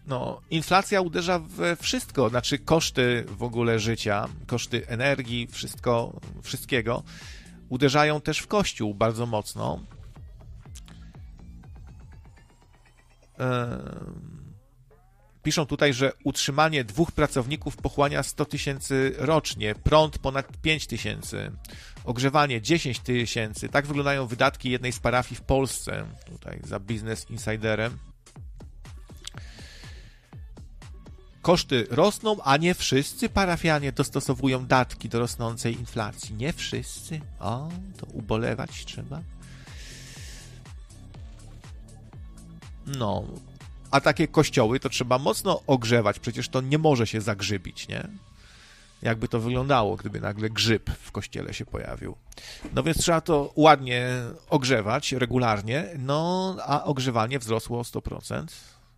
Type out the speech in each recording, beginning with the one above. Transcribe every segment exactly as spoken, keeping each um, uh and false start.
No, inflacja uderza we wszystko, znaczy koszty w ogóle życia, koszty energii, wszystko, wszystkiego uderzają też w Kościół bardzo mocno. Piszą tutaj, że utrzymanie dwóch pracowników pochłania sto tysięcy rocznie, prąd ponad pięć tysięcy, ogrzewanie dziesięć tysięcy. Tak wyglądają wydatki jednej z parafii w Polsce. Tutaj za Business Insiderem. Koszty rosną, a nie wszyscy parafianie dostosowują datki do rosnącej inflacji. Nie wszyscy? O, to ubolewać trzeba. No, a takie kościoły to trzeba mocno ogrzewać, przecież to nie może się zagrzybić, nie? Jakby to wyglądało, gdyby nagle grzyb w kościele się pojawił. No więc trzeba to ładnie ogrzewać regularnie, no a ogrzewanie wzrosło o sto procent.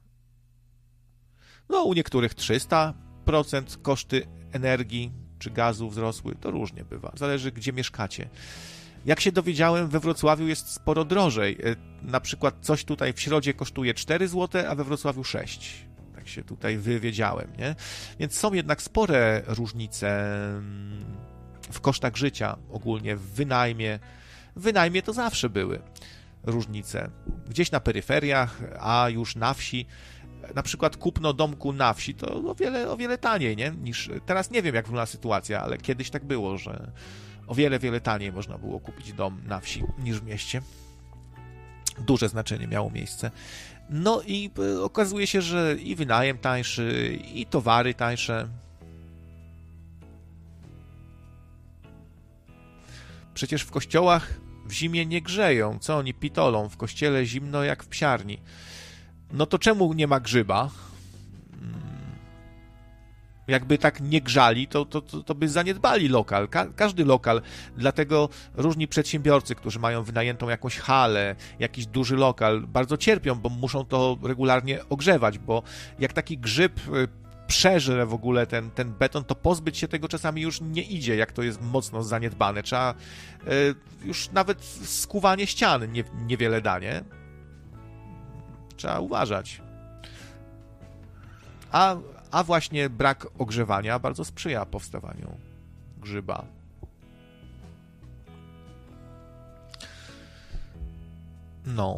No u niektórych trzysta procent koszty energii czy gazu wzrosły, to różnie bywa, zależy gdzie mieszkacie. Jak się dowiedziałem, we Wrocławiu jest sporo drożej. Na przykład coś tutaj w Środzie kosztuje cztery złote, a we Wrocławiu sześć. Tak się tutaj wywiedziałem, nie? Więc są jednak spore różnice w kosztach życia ogólnie, w wynajmie. W wynajmie to zawsze były różnice. Gdzieś na peryferiach, a już na wsi. Na przykład kupno domku na wsi to o wiele, o wiele taniej, nie? Niż teraz nie wiem, jak wygląda sytuacja, ale kiedyś tak było, że o wiele, wiele taniej można było kupić dom na wsi niż w mieście. Duże znaczenie miało miejsce. No i okazuje się, że i wynajem tańszy, i towary tańsze. Przecież w kościołach w zimie nie grzeją. Co oni pitolą? W kościele zimno jak w psiarni. No to czemu nie ma grzyba? Jakby tak nie grzali, to, to, to, to by zaniedbali lokal. Ka- każdy lokal, dlatego różni przedsiębiorcy, którzy mają wynajętą jakąś halę, jakiś duży lokal, bardzo cierpią, bo muszą to regularnie ogrzewać, bo jak taki grzyb przeżre w ogóle ten, ten beton, to pozbyć się tego czasami już nie idzie, jak to jest mocno zaniedbane. Trzeba y, już nawet skuwanie ścian nie, niewiele da, nie? Trzeba uważać. A A właśnie brak ogrzewania bardzo sprzyja powstawaniu grzyba. No.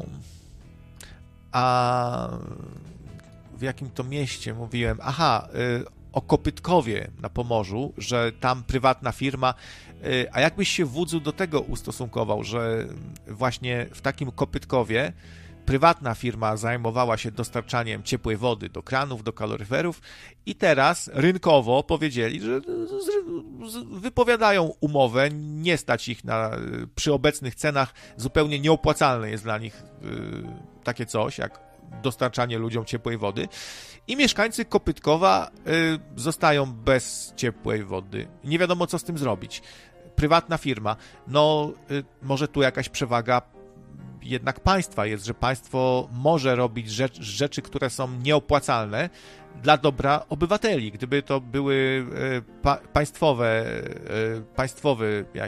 A w jakim to mieście mówiłem? Aha, y, o Kopytkowie na Pomorzu, że tam prywatna firma. Y, a jakbyś się, wódzu, do tego ustosunkował, że właśnie w takim Kopytkowie prywatna firma zajmowała się dostarczaniem ciepłej wody do kranów, do kaloryferów i teraz rynkowo powiedzieli, że wypowiadają umowę, nie stać ich na, przy obecnych cenach, zupełnie nieopłacalne jest dla nich y, takie coś, jak dostarczanie ludziom ciepłej wody i mieszkańcy Kopytkowa y, zostają bez ciepłej wody. Nie wiadomo, co z tym zrobić. Prywatna firma, no y, może tu jakaś przewaga jednak państwa jest, że państwo może robić rzecz, rzeczy, które są nieopłacalne dla dobra obywateli. Gdyby to były pa, państwowe, państwowy